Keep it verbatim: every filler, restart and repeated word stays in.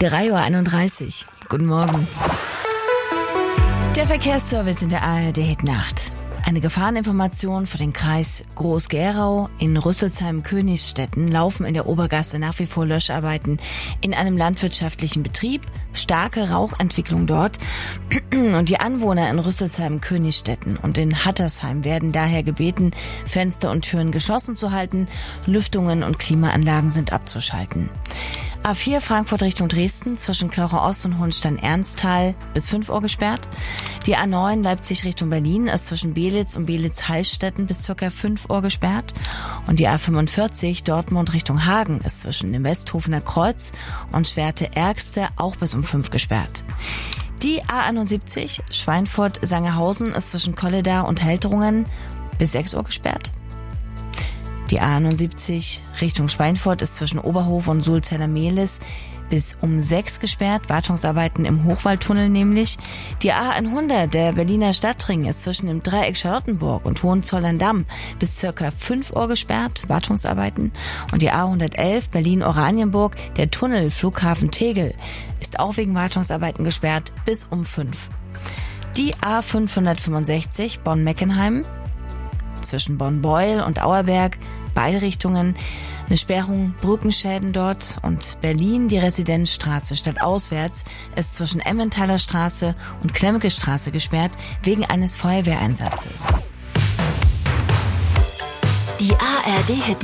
drei Uhr einunddreißig. Guten Morgen. Der Verkehrsservice in der A R D-Hitnacht. Eine Gefahreninformation für den Kreis Groß-Gerau. In Rüsselsheim-Königsstetten laufen in der Obergasse nach wie vor Löscharbeiten in einem landwirtschaftlichen Betrieb. Starke Rauchentwicklung dort. Und die Anwohner in Rüsselsheim-Königsstetten und in Hattersheim werden daher gebeten, Fenster und Türen geschlossen zu halten. Lüftungen und Klimaanlagen sind abzuschalten. A vier Frankfurt Richtung Dresden zwischen Klocher Ost und Hohenstein-Ernsthal bis fünf Uhr gesperrt. Die A neun Leipzig Richtung Berlin ist zwischen Belitz und Belitz-Heilstätten bis ca. fünf Uhr gesperrt. Und die A fünfundvierzig Dortmund Richtung Hagen ist zwischen dem Westhofener Kreuz und Schwerte-Ergste auch bis um fünf gesperrt. Die A einundsiebzig Schweinfurt-Sangerhausen ist zwischen Kolledar und Helterungen bis sechs Uhr gesperrt. Die A einundsiebzig Richtung Schweinfurt ist zwischen Oberhof und Sulzeller-Mehlis bis um sechs gesperrt. Wartungsarbeiten im Hochwaldtunnel nämlich. Die A hundert, der Berliner Stadtring, ist zwischen dem Dreieck Charlottenburg und Hohenzollern-Damm bis circa fünf Uhr gesperrt. Wartungsarbeiten. Und die A hundertelf Berlin-Oranienburg, der Tunnel Flughafen Tegel, ist auch wegen Wartungsarbeiten gesperrt bis um fünf. Die A fünfhundertfünfundsechzig Bonn-Meckenheim zwischen Bonn-Beuel und Auerberg, beide Richtungen, eine Sperrung, Brückenschäden dort. Und Berlin, die Residenzstraße stadtauswärts, ist zwischen Emmentaler Straße und Klemke Straße gesperrt wegen eines Feuerwehreinsatzes. Die A R D-Hit